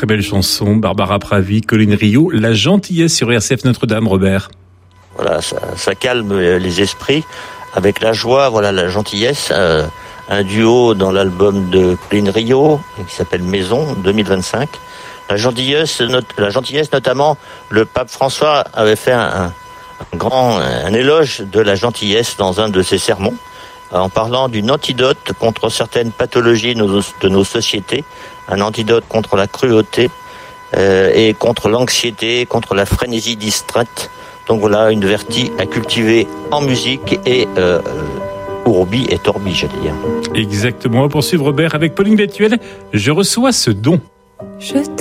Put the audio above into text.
très belle chanson, Barbara Pravi, Colline Rio, La Gentillesse sur RCF Notre-Dame, Robert. Voilà, ça calme les esprits avec la joie, voilà, la gentillesse. Un duo dans l'album de Colline Rio qui s'appelle Maison 2025. La gentillesse notamment, le pape François avait fait un éloge de la gentillesse dans un de ses sermons, en parlant d'une antidote contre certaines pathologies de nos sociétés, un antidote contre la cruauté et contre l'anxiété, contre la frénésie distraite. Donc voilà, une vertu à cultiver en musique et urbi et torbi, j'allais dire. Exactement, on va poursuivre Robert avec Pauline Bétuel. Je reçois ce don. Je